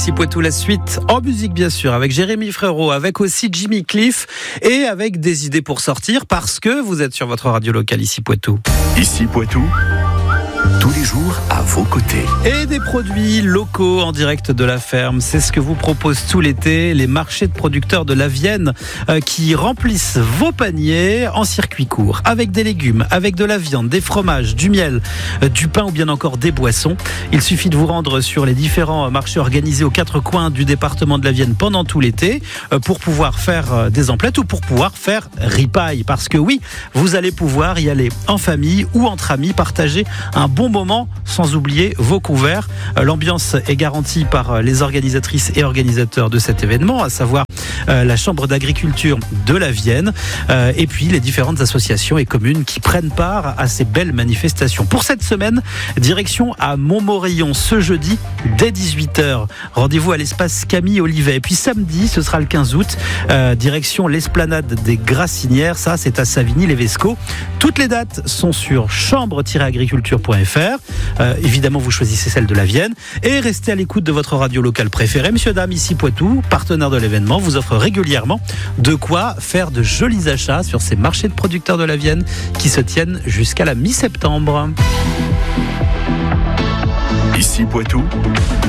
ici Poitou, la suite en musique bien sûr, avec Jérémy Frérot, avec aussi Jimmy Cliff et avec des idées pour sortir parce que vous êtes sur votre radio locale ici Poitou. Ici Poitou, tous les jours à vos côtés. Et des produits locaux en direct de la ferme, c'est ce que vous propose tout l'été les marchés de producteurs de la Vienne qui remplissent vos paniers en circuit court, avec des légumes, avec de la viande, des fromages, du miel, du pain ou bien encore des boissons. Il suffit de vous rendre sur les différents marchés organisés aux quatre coins du département de la Vienne pendant tout l'été pour pouvoir faire des emplettes ou pour pouvoir faire ripaille. Parce que oui, vous allez pouvoir y aller en famille ou entre amis, partager un bon moment sans oublier vos couverts. L'ambiance est garantie par les organisatrices et organisateurs de cet événement, à savoir la Chambre d'agriculture de la Vienne et puis les différentes associations et communes qui prennent part à ces belles manifestations. Pour cette semaine, direction à Montmorillon ce jeudi dès 18h. Rendez-vous à l'espace Camille Olivet. Et puis samedi, ce sera le 15 août, direction l'esplanade des Grassinières. Ça, c'est à Savigny-les-Vescots. Toutes les dates sont sur chambre-agriculture.fr. Évidemment, vous choisissez celle de la Vienne et restez à l'écoute de votre radio locale préférée. Monsieur, dame, ici Poitou, partenaire de l'événement, vous offre régulièrement de quoi faire de jolis achats sur ces marchés de producteurs de la Vienne qui se tiennent jusqu'à la mi-septembre. Ici Poitou.